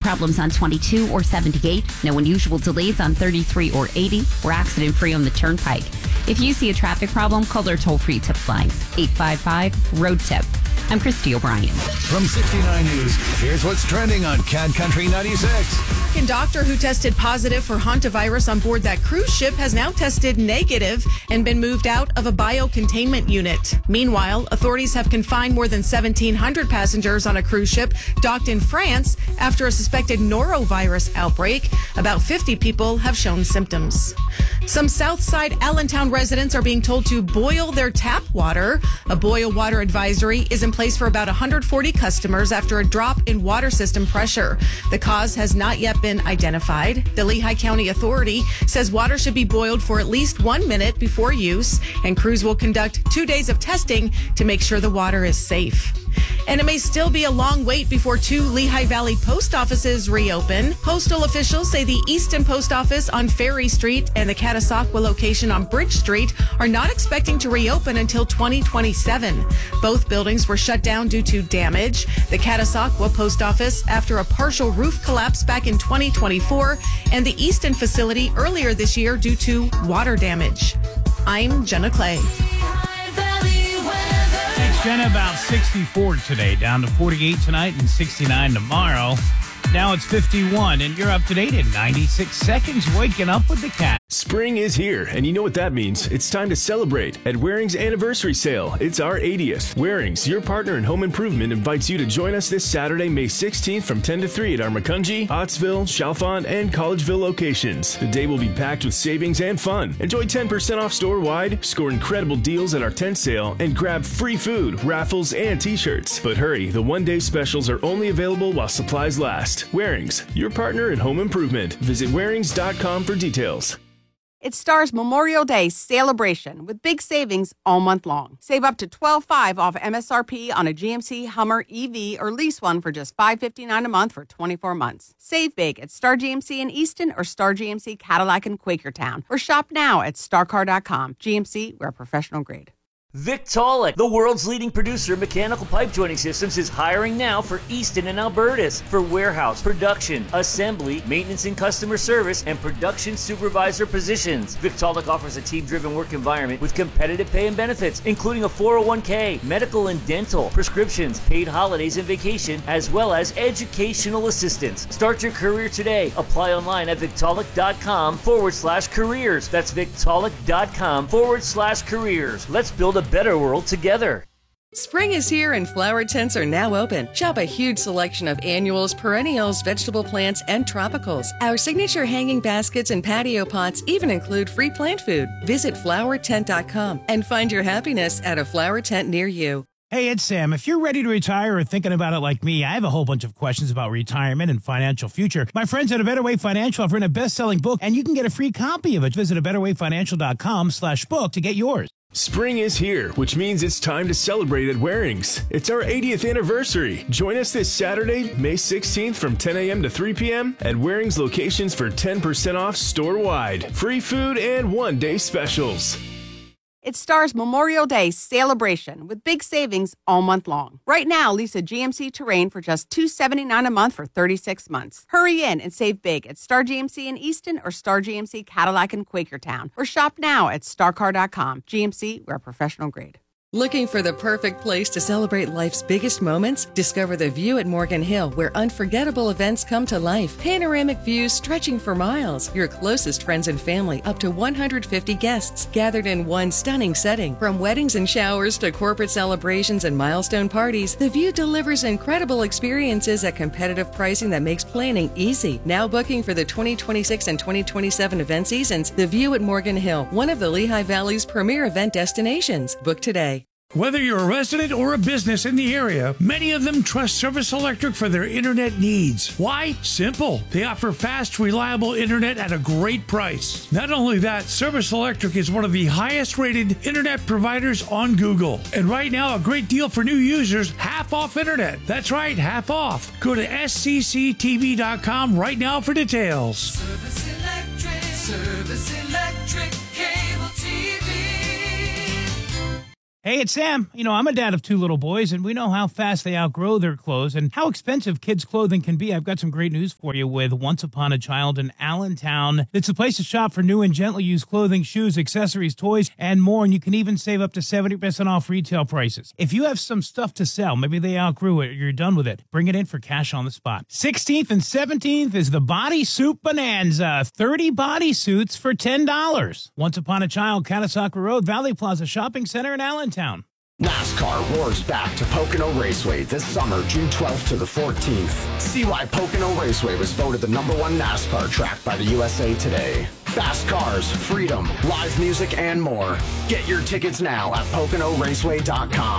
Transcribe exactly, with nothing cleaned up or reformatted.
problems on twenty-two or seventy-eight. No unusual delays on thirty-three or eighty. We're accident-free on the Turnpike. If you see a traffic problem, call our toll-free tip line, eight five five, road tip. I'm Christy O'Brien. From sixty-nine News, here's what's trending on Cat Country ninety-six. A doctor who tested positive for hantavirus on board that cruise ship has now tested negative and been moved out of a biocontainment unit. Meanwhile, authorities have confined more than seventeen hundred passengers on a cruise ship docked in France after a suspected norovirus outbreak. About fifty people have shown symptoms. Some Southside Allentown residents are being told to boil their tap water. A boil water advisory is in place for about one hundred forty customers after a drop in water system pressure. The cause has not yet been identified. The Lehigh County Authority says water should be boiled for at least one minute before use, and crews will conduct two days of testing to make sure the water is safe. And it may still be a long wait before two Lehigh Valley post offices reopen. Postal officials say the Easton Post Office on Ferry Street and the Catasauqua location on Bridge Street are not expecting to reopen until twenty twenty-seven. Both buildings were shut down due to damage. The Catasauqua Post Office after a partial roof collapse back in twenty twenty-four, and the Easton facility earlier this year due to water damage. I'm Jenna Clay. Jenna, about sixty-four today, down to forty-eight tonight and sixty-nine tomorrow. Now it's fifty-one, and you're up to date in ninety-six seconds, waking up with the cat. Spring is here, and you know what that means. It's time to celebrate at Waring's Anniversary Sale. It's our eightieth. Waring's, your partner in home improvement, invites you to join us this Saturday, May sixteenth from ten to three at our Macungie, Ottsville, Chalfont, and Collegeville locations. The day will be packed with savings and fun. Enjoy ten percent off store-wide, score incredible deals at our tent sale, and grab free food, raffles, and t-shirts. But hurry, the one-day specials are only available while supplies last. Waring's, your partner in home improvement. Visit warings dot com for details. It stars Memorial Day celebration with big savings all month long. Save up to twelve dollars and five cents off M S R P on a G M C Hummer E V or lease one for just five hundred fifty-nine dollars a month for twenty-four months. Save big at Star G M C in Easton or Star G M C Cadillac in Quakertown, or shop now at star car dot com. G M C, we're professional grade. Victaulic, the world's leading producer of mechanical pipe joining systems, is hiring now for Easton and Albertus for warehouse, production, assembly, maintenance and customer service, and production supervisor positions. Victaulic offers a team-driven work environment with competitive pay and benefits, including a four oh one k, medical and dental, prescriptions, paid holidays and vacation, as well as educational assistance. Start your career today. Apply online at victaulic.com forward slash careers. That's victaulic.com forward slash careers. Let's build a better world together. Spring is here and flower tents are now open. Shop a huge selection of annuals, perennials, vegetable plants, and tropicals. Our signature hanging baskets and patio pots even include free plant food. Visit flower tent dot com and find your happiness at a flower tent near you. Hey, it's Sam. If you're ready to retire or thinking about it like me, I have a whole bunch of questions about retirement and financial future. My friends at A Better Way Financial have written a best-selling book, and you can get a free copy of it. Visit a better way financial dot com slash book to get yours. Spring is here, which means it's time to celebrate at Waring's. It's our eightieth anniversary. Join us this Saturday, May sixteenth from ten a.m. to three p.m. at Waring's locations for ten percent off store-wide. Free food and one-day specials. It stars Memorial Day celebration with big savings all month long. Right now, lease a G M C Terrain for just two hundred seventy-nine dollars a month for thirty-six months. Hurry in and save big at Star G M C in Easton or Star G M C Cadillac in Quakertown, or shop now at star car dot com. G M C, we're professional grade. Looking for the perfect place to celebrate life's biggest moments? Discover the View at Morgan Hill, where unforgettable events come to life. Panoramic views stretching for miles. Your closest friends and family, up to one hundred fifty guests, gathered in one stunning setting. From weddings and showers to corporate celebrations and milestone parties, the View delivers incredible experiences at competitive pricing that makes planning easy. Now booking for the twenty twenty-six and twenty twenty-seven event seasons, the View at Morgan Hill, one of the Lehigh Valley's premier event destinations. Book today. Whether you're a resident or a business in the area, many of them trust Service Electric for their internet needs. Why? Simple. They offer fast, reliable internet at a great price. Not only that, Service Electric is one of the highest rated internet providers on Google. And right now, a great deal for new users, half off internet. That's right, half off. Go to S C C T V dot com right now for details. Service Electric, Service Electric. Hey, it's Sam. You know, I'm a dad of two little boys, and we know how fast they outgrow their clothes and how expensive kids' clothing can be. I've got some great news for you with Once Upon a Child in Allentown. It's a place to shop for new and gently used clothing, shoes, accessories, toys, and more, and you can even save up to seventy percent off retail prices. If you have some stuff to sell, maybe they outgrew it or you're done with it, bring it in for cash on the spot. sixteenth and seventeenth is the Bodysuit Bonanza. thirty bodysuits for ten dollars. Once Upon a Child, Catasauqua Road, Valley Plaza Shopping Center in Allentown. NASCAR roars back to Pocono Raceway this summer, June twelfth to the fourteenth. See why Pocono Raceway was voted the number one NASCAR track by the U S A Today. Fast cars, freedom, live music, and more. Get your tickets now at Pocono Raceway dot com.